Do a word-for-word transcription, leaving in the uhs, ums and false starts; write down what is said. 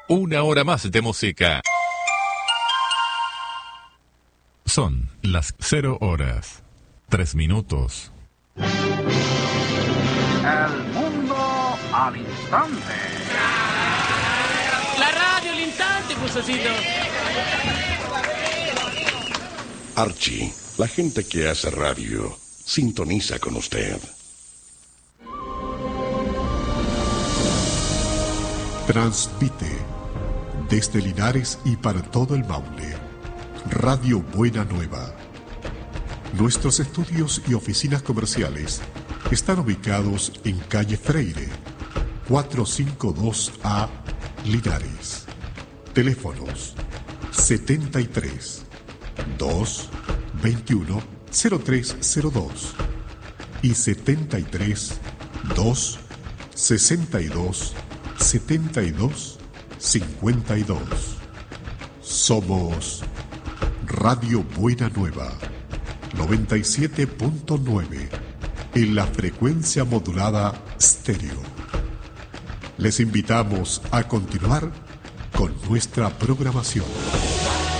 Una hora más de música. Son las cero horas, tres minutos. El mundo al instante. La radio al instante, Pusocito. Archie, la gente que hace radio, sintoniza con usted. Transmite desde Linares y para todo el Maule, Radio Buena Nueva. Nuestros estudios y oficinas comerciales están ubicados en calle Freire, cuatrocientos cincuenta y dos A, Linares. Teléfonos setenta y tres, dos, veintiuno, cero tres cero dos y setenta y tres, dos, sesenta y dos, setenta y dos, cincuenta y dos. Somos Radio Buena Nueva, noventa y siete punto nueve en la frecuencia modulada estéreo. Les invitamos a continuar con nuestra programación.